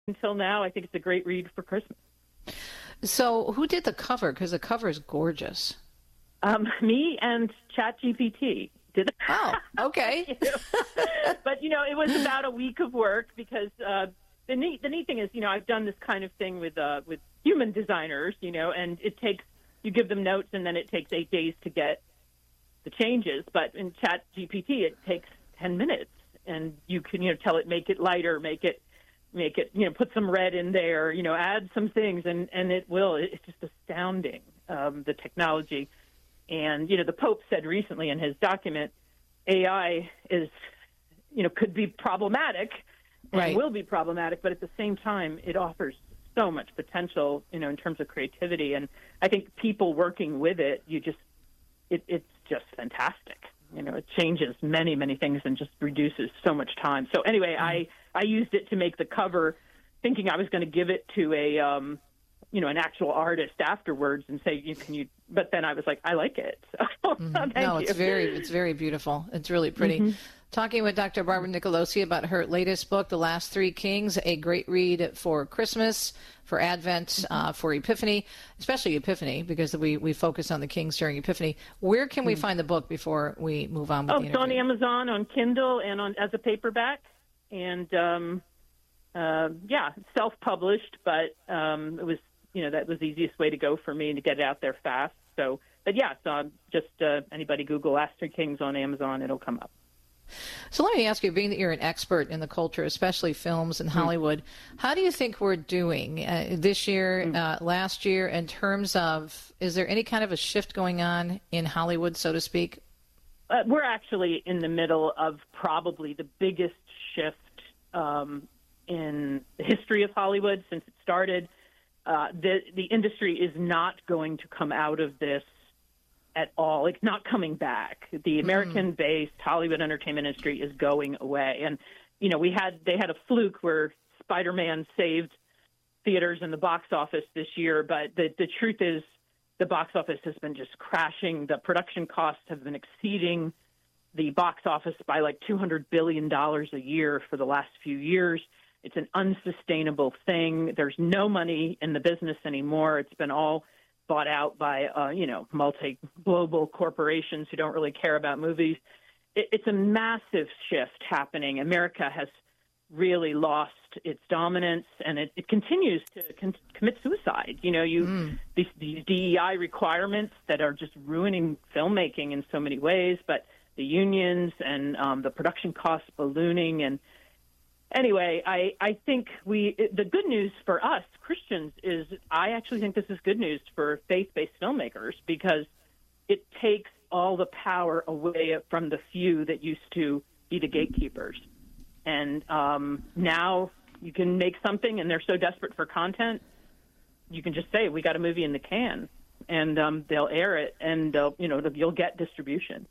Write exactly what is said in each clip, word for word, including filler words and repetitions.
until now, I think it's a great read for Christmas. So who did the cover? Because the cover is gorgeous. Um, me and ChatGPT did it. Oh, okay. you know? But, you know, it was about a week of work because uh, the neat the neat thing is, you know, I've done this kind of thing with uh, with human designers, you know, and it takes, you give them notes and then it takes eight days to get the changes. But in ChatGPT, it takes ten minutes, and you can, you know, tell it, make it lighter, make it, make it, you know, put some red in there, you know, add some things, and, and it will. It's just astounding, um, the technology. And, you know, the Pope said recently in his document, A I is, you know, could be problematic and right. will be problematic, but at the same time, it offers so much potential, you know, in terms of creativity. And I think people working with it, you just, it, it's just fantastic. You know, it changes many, many things and just reduces so much time. So anyway, mm-hmm. I, I used it to make the cover, thinking I was going to give it to a, um, you know, an actual artist afterwards and say, you can you, but then I was like, I like it. So, mm-hmm. thank no, you. it's very, it's very beautiful. It's really pretty. Mm-hmm. Talking with Doctor Barbara Nicolosi about her latest book, The Last Three Kings, a great read for Christmas, for Advent, uh, for Epiphany, especially Epiphany, because we, we focus on the kings during Epiphany. Where can we mm-hmm. find the book before we move on with oh, the interview? It's on Amazon, on Kindle, and on as a paperback. And, um, uh, yeah, self-published, but um, it was, you know, that was the easiest way to go for me to get it out there fast. So, but yeah, so um, just uh, anybody Google Last Three Kings on Amazon, it'll come up. So let me ask you, being that you're an expert in the culture, especially films and Hollywood, mm. how do you think we're doing uh, this year, mm. uh, last year, in terms of, is there any kind of a shift going on in Hollywood, so to speak? Uh, we're actually in the middle of probably the biggest shift um, in the history of Hollywood since it started. Uh, the the industry is not going to come out of this at all. It's not coming back. The American-based Hollywood entertainment industry is going away. And, you know, we had they had a fluke where Spider-Man saved theaters and the box office this year, but the, the truth is the box office has been just crashing. The production costs have been exceeding the box office by like two hundred billion dollars a year for the last few years. It's an unsustainable thing. There's no money in the business anymore. It's been all bought out by, uh, you know, multi-global corporations who don't really care about movies. It, it's a massive shift happening. America has really lost its dominance, and it, it continues to con- commit suicide. You know, you mm. these, these D E I requirements that are just ruining filmmaking in so many ways, but the unions and um, the production costs ballooning. And anyway, I, I think we it, the good news for us Christians is I actually think this is good news for faith-based filmmakers, because it takes all the power away from the few that used to be the gatekeepers. And um, now you can make something, and they're so desperate for content, you can just say, we got a movie in the can, and um, they'll air it, and they'll, you know, you'll get distribution.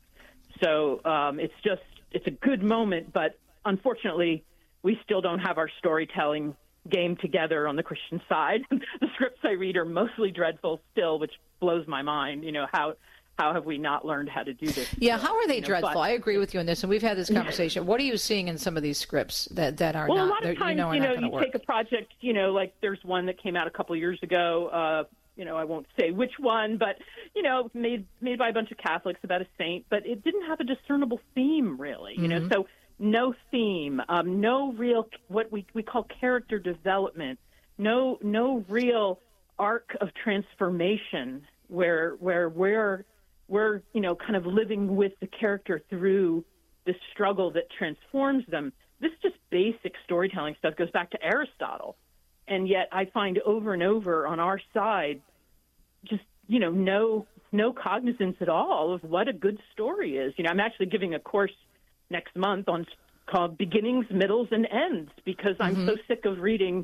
So um, it's just, it's a good moment, but unfortunately, we still don't have our storytelling game together on the Christian side. The scripts I read are mostly dreadful still, which blows my mind. You know, how how have we not learned how to do this? Yeah, how are they you know, dreadful? but, I agree with you on this, and we've had this conversation. What are you seeing in some of these scripts that, that are well, not, a lot of times, you know, you, know, you work? take a project, you know, like there's one that came out a couple of years ago, uh, you know, I won't say which one, but, you know, made made by a bunch of Catholics about a saint, but it didn't have a discernible theme, really, you mm-hmm. know, so no theme, um, no real, what we, we call character development, no no real arc of transformation where where we're, we're, you know, kind of living with the character through the struggle that transforms them. This just basic storytelling stuff goes back to Aristotle. And yet I find over and over on our side, just, you know, no no cognizance at all of what a good story is. You know, I'm actually giving a course next month on called Beginnings, Middles, and Ends, because I'm mm-hmm. so sick of reading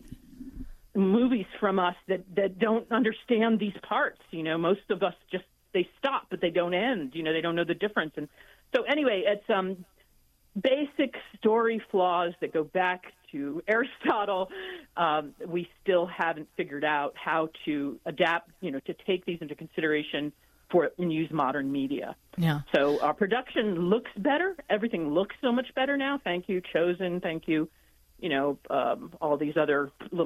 movies from us that, that don't understand these parts. You know, most of us just, they stop, but they don't end. You know, they don't know the difference. And so anyway, it's um, basic story flaws that go back to Aristotle. Um, we still haven't figured out how to adapt, you know, to take these into consideration for and use modern media. Yeah. So our production looks better. Everything looks so much better now. Thank you, Chosen. Thank you, you know, um, all these other little